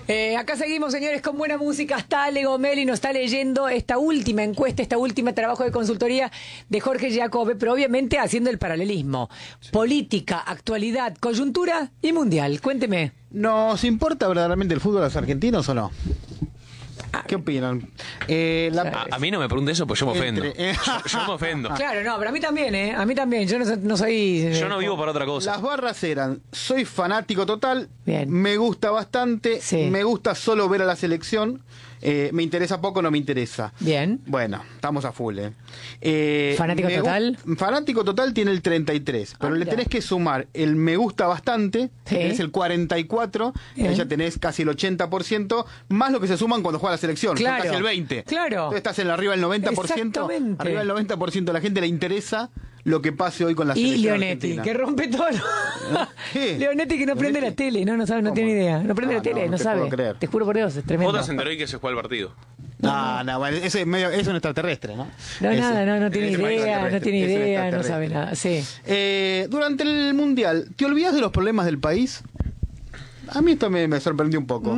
Acá seguimos, señores, con buena música. Está Ale Gomeli, nos está leyendo esta última encuesta, este último trabajo de consultoría de Jorge Giacobbe, pero obviamente haciendo el paralelismo. Sí. Política, actualidad, coyuntura y mundial. Cuénteme. ¿Nos importa verdaderamente el fútbol a los argentinos o no? ¿Qué opinan? A mí no me pregunte eso, pues yo me ofendo. Yo me ofendo. Claro, no, pero a mí también, ¿eh? A mí también. Yo no soy... Yo no vivo para otra cosa. Las barras eran: soy fanático total, bien, me gusta bastante, sí, me gusta solo ver a la selección, me interesa poco, no me interesa. Bien. Bueno, estamos a full, ¿Fanático total? Fanático total tiene el 33, pero le tenés que sumar el me gusta bastante, sí, que es el 44, ahí ya tenés casi el 80%, más lo que se suman cuando juega la selección, claro, son casi el 20%. Claro. Entonces estás en arriba del 90%, arriba del 90% de la gente le interesa lo que pase hoy con la selección. Y Leonetti, argentina, que rompe todo. ¿Qué? Leonetti que no prende la tele, no sabe, no tiene idea. No prende la tele, no sabe. Te juro por Dios, es tremendo. Otra se enteró y que se juega el partido. No, bueno, eso es medio, es un extraterrestre, ¿no? No, nada, no tiene idea, no tiene idea, no sabe nada. Sí. Durante el Mundial, ¿te olvidas de los problemas del país? A mí esto me sorprendió un poco.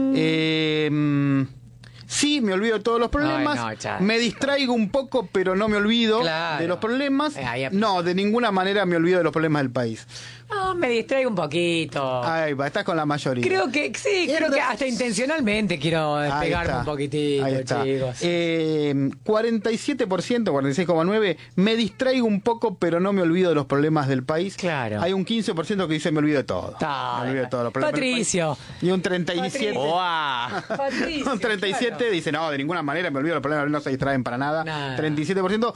Sí, me olvido de todos los problemas. Ay, no, me distraigo un poco, pero no me olvido de los problemas. No, de ninguna manera me olvido de los problemas del país. No, me distraigo un poquito. Ahí va, estás con la mayoría. Creo que sí, creo que hasta intencionalmente quiero despegarme un poquitito, chicos. 47%, 46,9%, me distraigo un poco, pero no me olvido de los problemas del país. Claro. Hay un 15% que dice me olvido de todo. Me olvido de todos los problemas Patricio. del país. Y un 37%. Patricio, un 37% dice no, de ninguna manera me olvido de los problemas, no se distraen para nada. 37%.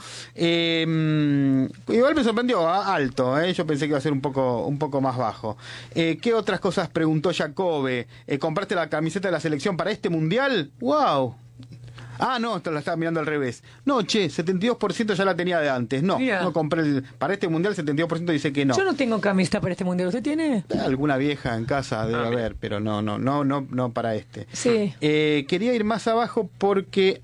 Igual me sorprendió, alto. Yo pensé que iba a ser un poco más bajo. ¿Qué otras cosas preguntó Giacobbe? ¿Compraste la camiseta de la selección para este mundial? ¡Wow! Ah, no, esto lo estaba mirando al revés. No, 72% ya la tenía de antes. No, mira, no compré para este mundial, 72% dice que no. Yo no tengo camiseta para este mundial. ¿Usted tiene? Alguna vieja en casa debe haber, pero no para este. Sí. Quería ir más abajo porque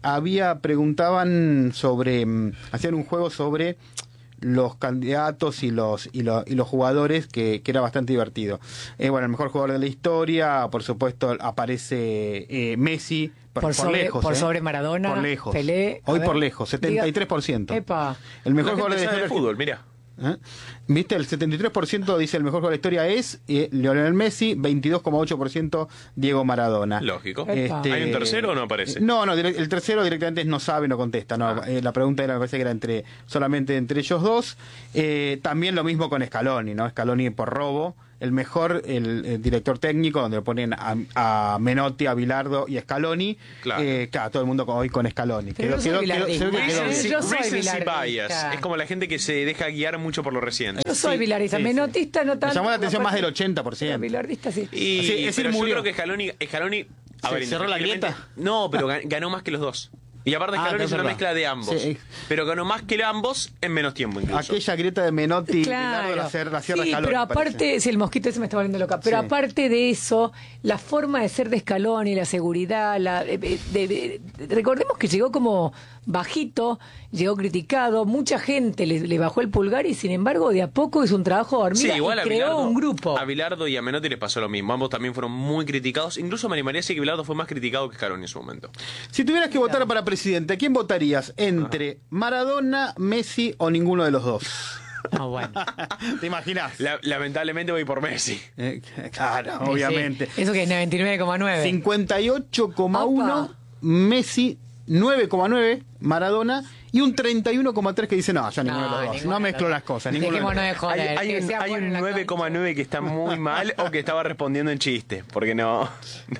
hacían un juego sobre los candidatos y los jugadores que era bastante divertido. Bueno, el mejor jugador de la historia, por supuesto, aparece Messi por lejos. Por sobre Maradona, por lejos. Pelé. Hoy por lejos, 73%. Epa. El mejor jugador de la historia del fútbol, mira. ¿Viste? El 73% dice el mejor jugador de la historia es Lionel Messi, 22,8% Diego Maradona. Lógico. ¿Hay un tercero o no aparece? No, el tercero directamente no sabe, no contesta. No, la pregunta me parece que era solamente entre ellos dos. También lo mismo con Scaloni, ¿no? Scaloni por robo. El mejor, el director técnico, donde lo ponen a Menotti, a Bilardo y a Scaloni. Claro, todo el mundo hoy con Scaloni. Yo soy bilardista. Es como la gente que se deja guiar mucho por lo reciente. Yo soy bilardista, menotista no tanto. Me llamó la atención más del 80%. Bilardista sí. Pero yo creo que Scaloni ¿cerró la grieta? No, pero ganó más que los dos. Y aparte Scaloni es una mezcla de ambos. Sí. Pero ganó más que ambos en menos tiempo incluso. Aquella grieta de Menotti, claro, la cierra Scaloni. Pero aparte, si el mosquito ese me está volviendo loca, pero aparte de eso, la forma de ser de Scaloni, la seguridad, recordemos que llegó como bajito, llegó criticado, mucha gente le bajó el pulgar y sin embargo de a poco hizo un trabajo de hormiga y creó un grupo. A Bilardo y a Menotti les pasó lo mismo, ambos también fueron muy criticados, incluso me animaría a decir que Bilardo fue más criticado que Scaloni en su momento. Si tuvieras que votar para presidente, ¿a quién votarías? ¿Entre Maradona, Messi o ninguno de los dos? No, bueno. ¿Te imaginas? Lamentablemente voy por Messi. Claro, obviamente. Sí. Eso que es 99,9. 58,1 Messi, 9,9 Maradona y un 31,3 que dice no, yo ninguno de los dos. No mezclo las cosas. Hay un 9,9 que está muy mal o que estaba respondiendo en chiste, porque no.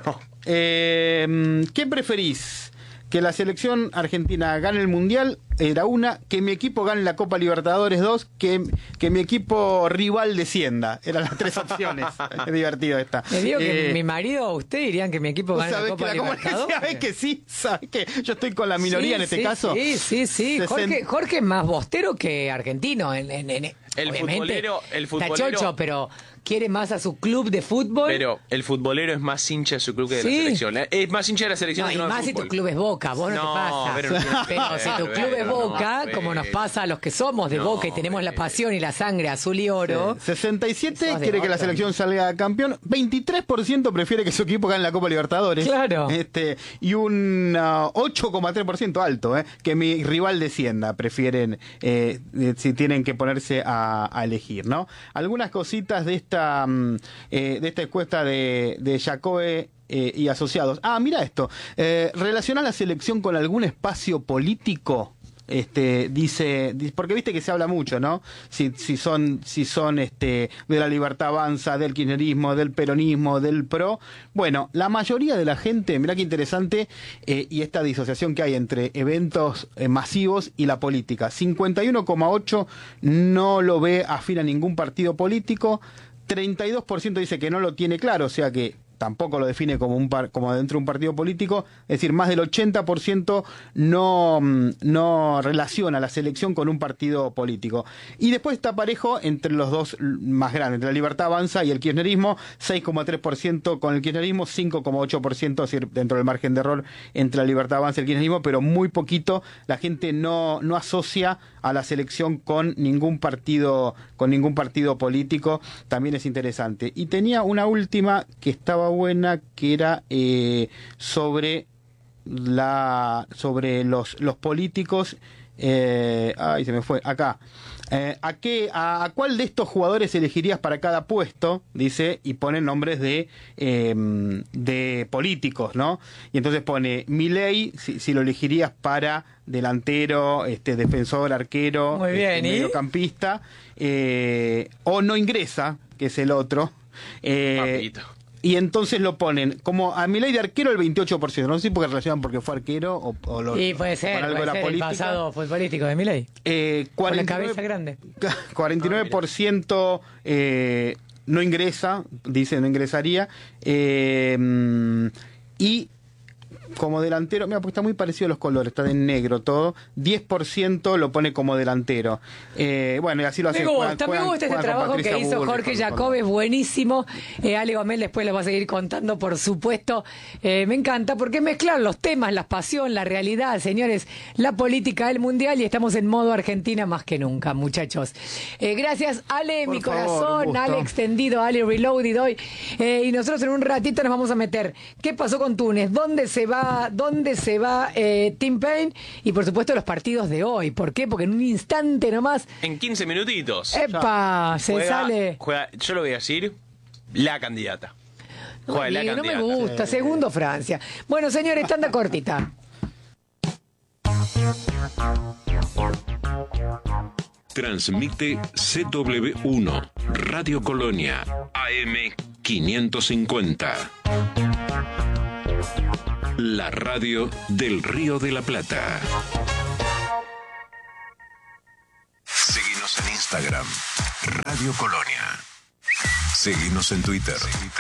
¿Qué preferís? ¿Que la selección argentina gane el Mundial? Era una. ¿Que mi equipo gane la Copa Libertadores? 2. Que mi equipo rival descienda. Eran las 3 opciones. Es divertido esta. Me digo que mi marido o usted dirían que mi equipo gane la Copa Libertadores. ¿Sabés que sí? ¿Sabés que yo estoy con la minoría en este caso? Sí. Jorge es más bostero que argentino. El futbolero está chocho, pero quiere más a su club de fútbol. Pero el futbolero es más hincha de su club que de la selección. Es más hincha de la selección no, que y no más del si tu club es Boca, vos no te pasa. Pero si tu club es Boca, como nos pasa a los que somos de Boca y tenemos la pasión y la sangre azul y oro. 67 quiere que la selección salga campeón, 23% prefiere que su equipo gane la Copa Libertadores. Claro. Y un 8,3% alto, que mi rival descienda, prefieren si tienen que ponerse a elegir, ¿no? Algunas cositas de esta encuesta de Jacobe y asociados. Mira esto. ¿Relaciona la selección con algún espacio político? Dice, porque viste que se habla mucho, ¿no? Si son de la Libertad Avanza, del kirchnerismo, del peronismo, del PRO. Bueno, la mayoría de la gente, mirá qué interesante, y esta disociación que hay entre eventos masivos y la política. 51,8% no lo ve afín a ningún partido político, 32% dice que no lo tiene claro, o sea que tampoco lo define como dentro de un partido político, es decir, más del 80% no relaciona la selección con un partido político. Y después está parejo entre los dos más grandes, entre la Libertad Avanza y el kirchnerismo, 6,3% con el kirchnerismo, 5,8%, es decir, dentro del margen de error entre la Libertad Avanza y el kirchnerismo, pero muy poquito, la gente no asocia a la selección con ningún partido político, también es interesante. Y tenía una última que estaba buena, que era sobre los políticos. Se me fue acá. ¿A cuál de estos jugadores elegirías para cada puesto? Dice, y pone nombres de políticos, ¿no? Y entonces pone Milei, si lo elegirías para delantero, defensor, arquero, muy bien, mediocampista, o no ingresa, que es el otro. Y entonces lo ponen como a Milei de arquero el 28%. No sé si porque relacionan porque fue arquero y puede ser, algo de la política. El pasado futbolístico de Milei. 49, con la cabeza grande. 49% no ingresa, dice no ingresaría. Y como delantero, mira, porque está muy parecido a los colores, está de negro todo, 10% lo pone como delantero. Bueno, y así lo hace. Me gusta este trabajo que hizo Jorge Jacobe, es buenísimo. Ale Gomel después lo va a seguir contando, por supuesto. Me encanta porque mezclar los temas, la pasión, la realidad, señores, la política del mundial, y estamos en modo Argentina más que nunca, muchachos. Gracias, Ale, por mi corazón, Ale extendido, Ale reloaded hoy. Y nosotros en un ratito nos vamos a meter. ¿Qué pasó con Túnez? ¿Dónde se va Tim Payne? Y por supuesto los partidos de hoy. ¿Por qué? Porque en un instante nomás, en 15 minutitos, ¡epa! Juega, yo lo voy a decir, la candidata. No me gusta. Segundo Francia. Bueno, señores, tanda cortita. Transmite CW1 Radio Colonia AM 550. La radio del Río de la Plata. Seguinos en Instagram, Radio Colonia. Seguinos en Twitter.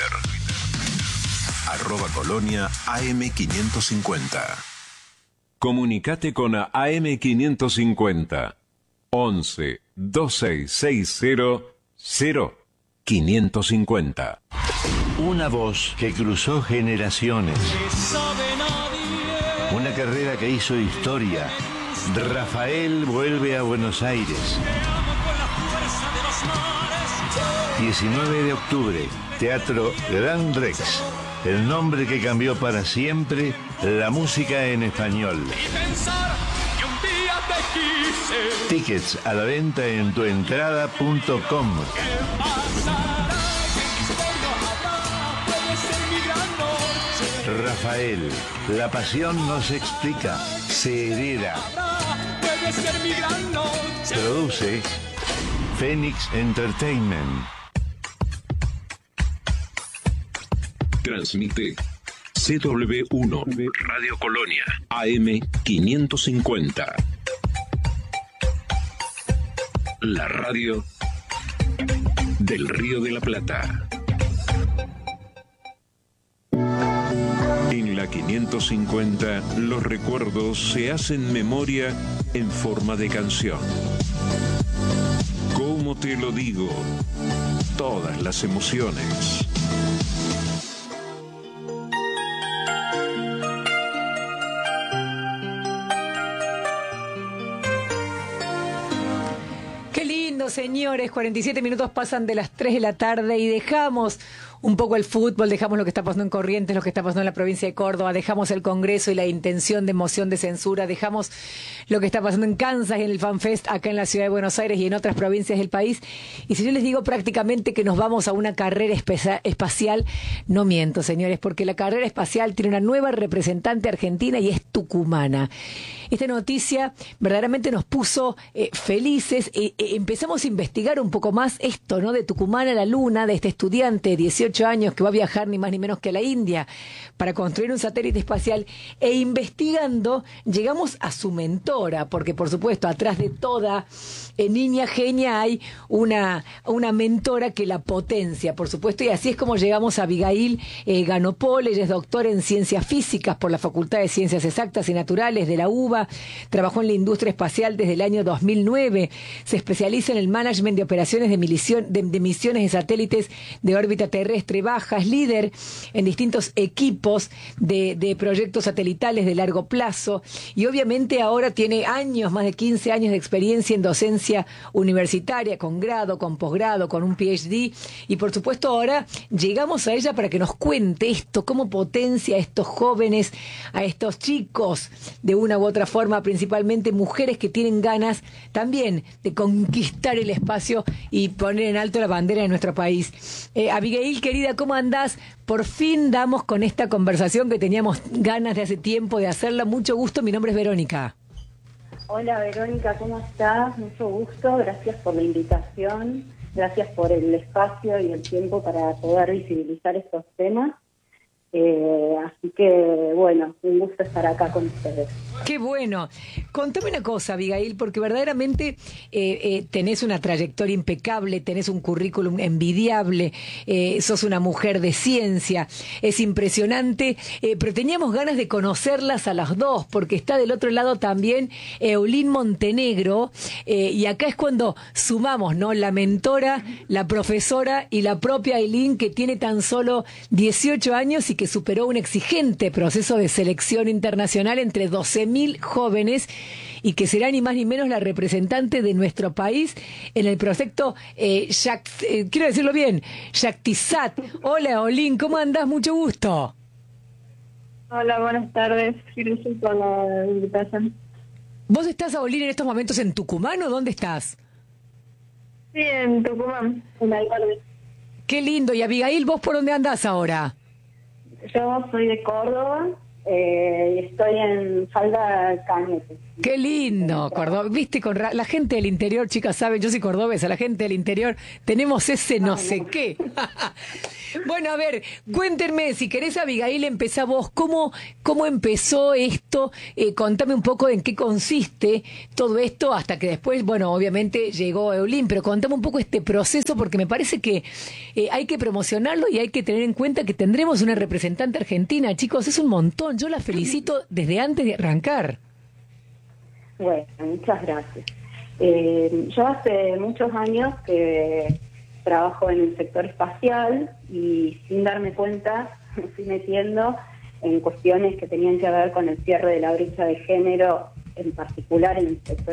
@Colonia AM550. Comunicate con AM550. 11 2660 0550. Una voz que cruzó generaciones. Una carrera que hizo historia. Rafael vuelve a Buenos Aires. 19 de octubre, Teatro Gran Rex. El nombre que cambió para siempre la música en español. Tickets a la venta en tuentrada.com. Rafael, la pasión no se explica, se hereda. Produce Phoenix Entertainment. Transmite CW1 Radio Colonia AM 550. La radio del Río de la Plata. En la 550, los recuerdos se hacen memoria en forma de canción. ¿Cómo te lo digo? todas las emociones. Qué lindo, señores. 47 minutos pasan de las 3 de la tarde y dejamos un poco el fútbol, dejamos lo que está pasando en Corrientes, lo que está pasando en la provincia de Córdoba, dejamos el Congreso y la intención de moción de censura, dejamos lo que está pasando en Kansas, en el FanFest, acá en la ciudad de Buenos Aires y en otras provincias del país. Y si yo les digo prácticamente que nos vamos a una carrera espacial, no miento, señores, porque la carrera espacial tiene una nueva representante argentina y es tucumana. Esta noticia verdaderamente nos puso felices. Empezamos a investigar un poco más esto, ¿no? De Tucumán a la Luna, de este estudiante de 18 años que va a viajar ni más ni menos que a la India para construir un satélite espacial. E investigando llegamos a su mentora, porque por supuesto atrás de toda niña genia hay una mentora que la potencia, por supuesto, y así es como llegamos a Abigail Ganopol. Ella es doctora en ciencias físicas por la Facultad de Ciencias Exactas y Naturales de la UBA, trabajó en la industria espacial desde el año 2009, se especializa en el management de operaciones de misiones de satélites de órbita terrestre baja, es líder en distintos equipos de proyectos satelitales de largo plazo y obviamente ahora tiene más de 15 años de experiencia en docencia universitaria, con grado, con posgrado, con un PhD, y por supuesto ahora llegamos a ella para que nos cuente esto, cómo potencia a estos jóvenes, a estos chicos, de una u otra forma, principalmente mujeres que tienen ganas también de conquistar el espacio y poner en alto la bandera de nuestro país. Abigail, querida, ¿cómo andás? Por fin damos con esta conversación que teníamos ganas de hace tiempo de hacerla. Mucho gusto, mi nombre es Verónica. Hola Verónica, ¿cómo estás? Mucho gusto, gracias por la invitación, gracias por el espacio y el tiempo para poder visibilizar estos temas. Así que, bueno, un gusto estar acá con ustedes. Qué bueno. Contame una cosa, Abigail, porque verdaderamente tenés una trayectoria impecable, tenés un currículum envidiable, sos una mujer de ciencia, es impresionante, pero teníamos ganas de conocerlas a las dos, porque está del otro lado también Eulín Montenegro, y acá es cuando sumamos, ¿no? La mentora, la profesora y la propia Eulín, que tiene tan solo 18 años y que superó un exigente proceso de selección internacional entre 12.000 jóvenes y que será ni más ni menos la representante de nuestro país en el proyecto quiero decirlo bien, Shaktisat. Hola, Olin, ¿cómo andás? Mucho gusto. Hola, buenas tardes. Gracias por la invitación. ¿Vos estás, Olin, en estos momentos en Tucumán o dónde estás? Sí, en Tucumán, en Alvarez. Qué lindo. Y Abigail, ¿vos por dónde andás ahora? Yo soy de Córdoba y estoy en Falda Cañete. Qué lindo, Córdoba. Viste, la gente del interior, chicas, saben, yo soy cordobesa, la gente del interior, tenemos ese no sé qué. Bueno, a ver, cuéntenme, si querés, Abigail, empezá vos. ¿Cómo empezó esto? Contame un poco en qué consiste todo esto, hasta que después, bueno, obviamente llegó Eulín, pero contame un poco este proceso, porque me parece que hay que promocionarlo y hay que tener en cuenta que tendremos una representante argentina. Chicos, es un montón. Yo la felicito desde antes de arrancar. Bueno, muchas gracias. Yo hace muchos años que trabajo en el sector espacial y sin darme cuenta me fui metiendo en cuestiones que tenían que ver con el cierre de la brecha de género, en particular en el sector